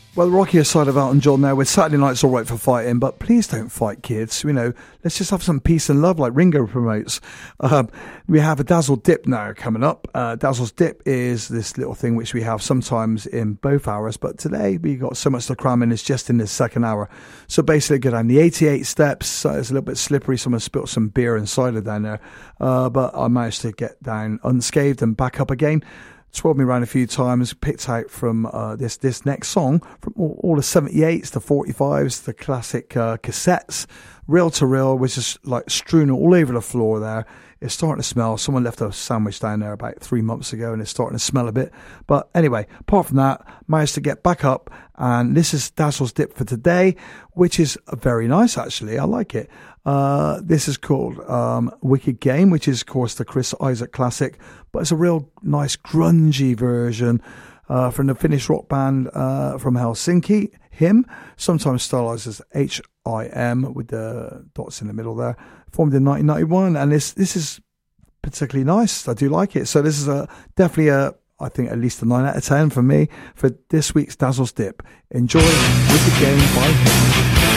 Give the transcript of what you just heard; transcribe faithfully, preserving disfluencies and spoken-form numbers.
Well, the rockier side of Elton John there with Saturday Night's All Right for Fighting, but please don't fight, kids. You know, let's just have some peace and love like Ringo promotes. Um, we have a Dazzle Dip now coming up. Uh, Dazzle's Dip is this little thing which we have sometimes in both hours, but today we got so much to cram in, it's just in this second hour. So basically go down the eighty-eight steps. Uh, it's a little bit slippery. Someone spilt some beer and cider down there, uh, but I managed to get down unscathed and back up again. Swirled me around a few times, picked out from uh, this this next song from all, all the seventy-eights, the forty-fives, the classic uh, cassettes, reel to reel, which is like strewn all over the floor there. It's starting to smell. Someone left a sandwich down there about three months ago and it's starting to smell a bit. But anyway, apart from that, managed to get back up. And this is Dazzle's Dip for today, which is very nice, actually. I like it. Uh, this is called um, Wicked Game, which is, of course, the Chris Isaak classic. But it's a real nice grungy version uh, from the Finnish rock band uh, from Helsinki, Him, sometimes stylized as H I M with the dots in the middle there. Formed in nineteen ninety-one, and this this is particularly nice. I do like it. So this is a definitely a, I think at least a nine out of ten for me for this week's Dazzle's Dip. Enjoy Wicked Game by